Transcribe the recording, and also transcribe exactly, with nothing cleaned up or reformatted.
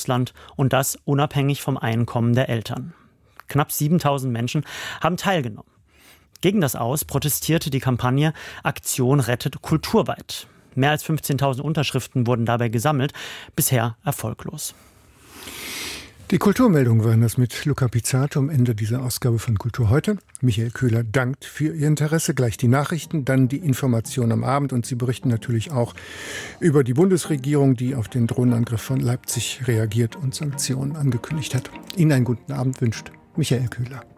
Ausland und das unabhängig vom Einkommen der Eltern. Knapp siebentausend Menschen haben teilgenommen. Gegen das Aus protestierte die Kampagne Aktion rettet kulturweit. Mehr als fünfzehntausend Unterschriften wurden dabei gesammelt, bisher erfolglos. Die Kulturmeldungen waren das mit Luca Pizzato am Ende dieser Ausgabe von Kultur heute. Michael Köhler dankt für Ihr Interesse. Gleich die Nachrichten, dann die Information am Abend. Und Sie berichten natürlich auch über die Bundesregierung, die auf den Drohnenangriff von Leipzig reagiert und Sanktionen angekündigt hat. Ihnen einen guten Abend wünscht Michael Köhler.